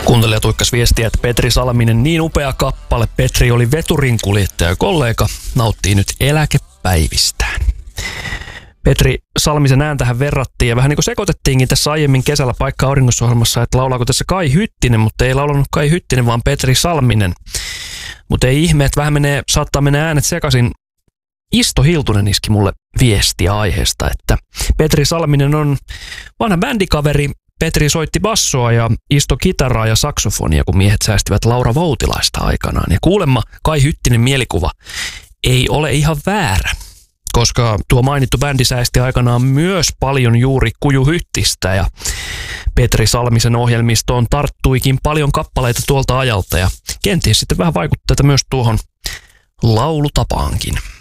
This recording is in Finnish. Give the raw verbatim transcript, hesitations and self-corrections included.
Kuuntelija tuikkas viestiä, että Petri Salminen, niin upea kappale. Petri oli veturinkuljettaja kollega, nauttii nyt eläkepäivistään. Petri Salmisen ääntähän verrattiin ja vähän niin kuin sekoitettiinkin tässä aiemmin kesällä Paikka auringossa-ohjelmassa, että laulaako tässä Kai Hyttinen, mutta ei laulanut Kai Hyttinen, vaan Petri Salminen. Mutta ei ihme, että vähän menee, saattaa mennä äänet sekaisin. Isto Hiltunen iski mulle viestiä aiheesta, että Petri Salminen on vanha bändikaveri. Petri soitti bassoa ja Isto kitaraa ja saksofonia, kun miehet säästivät Laura Voutilaista aikanaan. Ja kuulemma Kai Hyttinen mielikuva ei ole ihan väärä, koska tuo mainittu bändi säästi aikanaan myös paljon juuri Kuju Hyttistä ja Petri Salmisen ohjelmistoon tarttuikin paljon kappaleita tuolta ajalta ja kenties sitten vähän vaikutteita myös tuohon laulutapaankin.